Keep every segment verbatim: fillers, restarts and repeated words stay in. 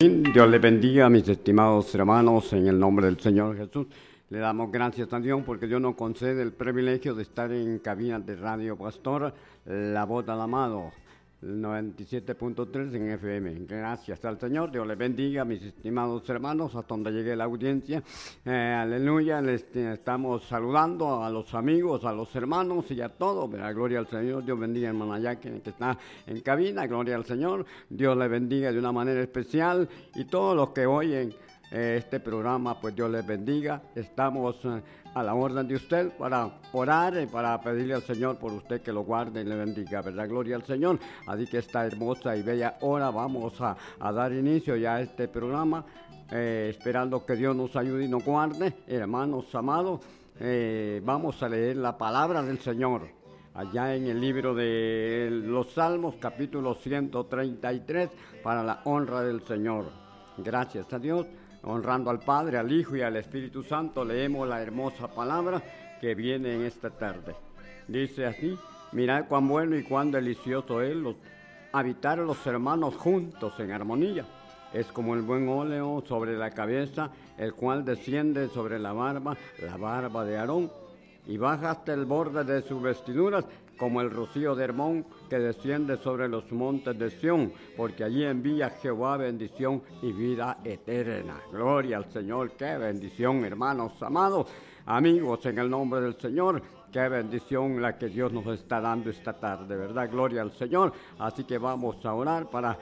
Dios les bendiga, mis estimados hermanos, en el nombre del Señor Jesús. Le damos gracias a Dios porque Dios nos concede el privilegio de estar en cabina de Radio Pastor, La Voz del Amado, noventa y siete punto tres en F M. Gracias al Señor, Dios les bendiga, mis estimados hermanos, hasta donde llegue la audiencia. Eh, aleluya, les eh, estamos saludando a los amigos, a los hermanos y a todos. Pero gloria al Señor, Dios bendiga a hermana Jackie que está en cabina, gloria al Señor. Dios le bendiga de una manera especial y todos los que oyen eh, este programa, pues Dios les bendiga. Estamos eh, a la orden de usted para orar y para pedirle al Señor por usted que lo guarde y le bendiga, ¿verdad? Gloria al Señor. Así que esta hermosa y bella hora vamos a, a dar inicio ya a este programa, eh, esperando que Dios nos ayude y nos guarde. Hermanos amados, eh, vamos a leer la palabra del Señor allá en el libro de los Salmos, capítulo ciento treinta y tres, para la honra del Señor. Gracias a Dios. Honrando al Padre, al Hijo y al Espíritu Santo, leemos la hermosa palabra que viene en esta tarde. Dice así: mirad cuán bueno y cuán delicioso es los, habitar los hermanos juntos en armonía. Es como el buen óleo sobre la cabeza, el cual desciende sobre la barba, la barba de Aarón, y baja hasta el borde de sus vestiduras, como el rocío de Hermón que desciende sobre los montes de Sión, porque allí envía Jehová bendición y vida eterna. Gloria al Señor, qué bendición, hermanos amados, amigos, en el nombre del Señor. Qué bendición la que Dios nos está dando esta tarde, ¿verdad? Gloria al Señor. Así que vamos a orar para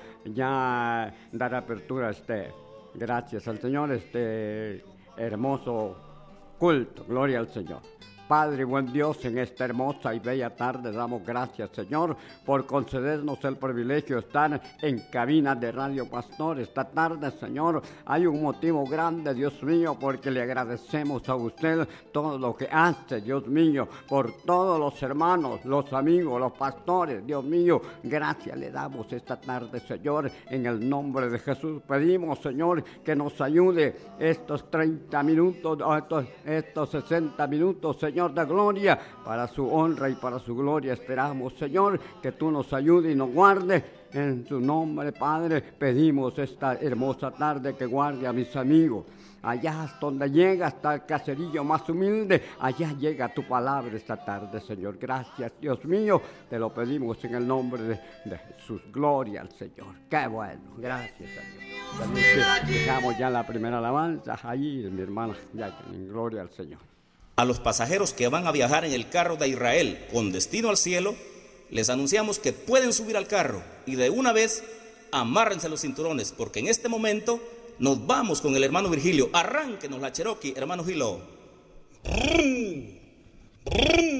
ya dar apertura a este, gracias al Señor, este hermoso culto. Gloria al Señor. Padre, buen Dios, en esta hermosa y bella tarde damos gracias, Señor, por concedernos el privilegio de estar en cabina de Radio Pastor. Esta tarde, Señor, hay un motivo grande, Dios mío, porque le agradecemos a usted todo lo que hace, Dios mío, por todos los hermanos, los amigos, los pastores, Dios mío. Gracias le damos esta tarde, Señor, en el nombre de Jesús. Pedimos, Señor, que nos ayude estos treinta minutos, estos, estos sesenta minutos, Señor, de gloria, para su honra y para su gloria. Esperamos, Señor, que tú nos ayudes y nos guarde. En tu nombre, Padre, pedimos esta hermosa tarde que guarde a mis amigos. Allá hasta donde llega, hasta el caserillo más humilde, allá llega tu palabra esta tarde, Señor. Gracias, Dios mío, te lo pedimos en el nombre de, de Jesús. Gloria al Señor. Qué bueno, gracias a Dios. Dejamos ya la primera alabanza allí, mi hermana Jacqueline. Gloria al Señor. A los pasajeros que van a viajar en el carro de Israel con destino al cielo, les anunciamos que pueden subir al carro y de una vez amárrense los cinturones, porque en este momento nos vamos con el hermano Virgilio. Arránquenos la Cherokee, hermano Gilo. Brrr, brrr.